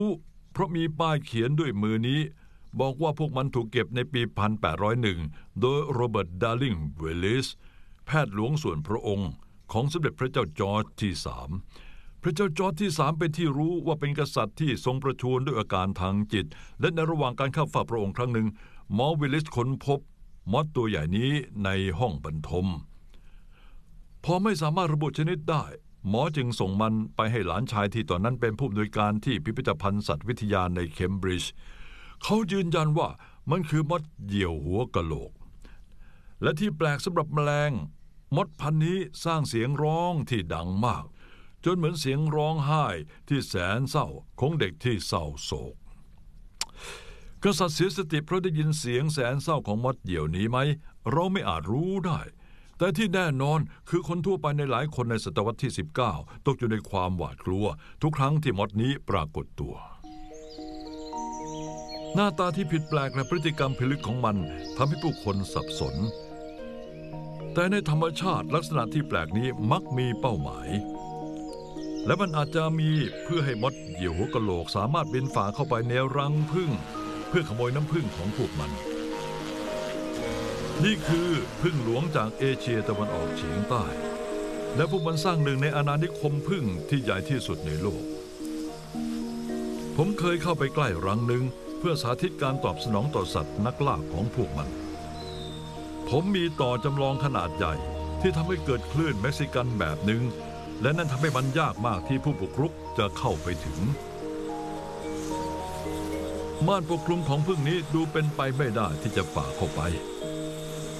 เพราะมีป้ายเขียนด้วยมือนี้บอกว่าพวกมันถูกเก็บในปี 1801 โดยโรเบิร์ต ดาร์ลิง เวลลิส แพทย์หลวงส่วนพระองค์ของสมเด็จพระเจ้าจอร์จที่ 3 พระเจ้าจอร์จที่ 3 เป็นที่รู้ว่าเป็นกษัตริย์ที่ทรงประชวรด้วยอาการทางจิตและในระหว่างการเข้าเฝ้าพระองค์ครั้งหนึ่งหมอวิลลิสค้นพบมดตัวใหญ่นี้ในห้องบรรทมพอไม่สามารถระบุชนิดได้หมอจึงส่งมันไปให้หลานชายที่ตอนนั้นเป็นผู้อำนวยการที่พิพิธภัณฑ์สัตววิทยาในเคมบริดจ์เขายืนยันว่ามันคือมดเหยี่ยวหัวกะโหลกและที่แปลกสำหรับแมลงมดพันธุ์นี้สร้างเสียงร้องที่ดังมากจนเหมือนเสียงร้องไห้ที่แสนเศร้าของเด็กที่เศร้าโศกกษัตริย์เสียสติเพราะได้ยินเสียงแสนเศร้าของมดเหยี่ยวนี้ไหมเราไม่อาจรู้ได้แต่ที่แน่นอนคือคนทั่วไปในหลายคนในศตวรรษที่ 19 ตกอยู่ในความหวาดกลัวทุกครั้งที่มดนี้ปรากฏตัวหน้าตาที่ผิดแปลกและพฤติกรรมพิลึกของมันทำให้ผู้คนสับสนแต่ในธรรมชาติลักษณะที่แปลกนี้มักมีเป้าหมายและมันอาจจะมีเพื่อให้มดเหยี่ยวหัวกะโหลกสามารถบินฝ่าเข้าไปในรังผึ้งเพื่อขโมยน้ำผึ้งของพวกมันนี่คือผึ้งหลวงจากเอเชียตะวันออกเฉียงใต้และพวกมันสร้างหนึ่งในอาณานิคมผึ้งที่ใหญ่ที่สุดในโลกผมเคยเข้าไปใกล้รังหนึ่งเพื่อสาธิตการตอบสนองต่อสัตว์นักล่าของพวกมันผมมีต่อจำลองขนาดใหญ่ที่ทำให้เกิดคลื่นเม็กซิกันแบบหนึ่งและนั่นทำให้มันยากมากที่ผู้บุกรุกจะเข้าไปถึงม่านปกคลุมของผึ้งนี้ดูเป็นไปไม่ได้ที่จะฝ่าเข้าไป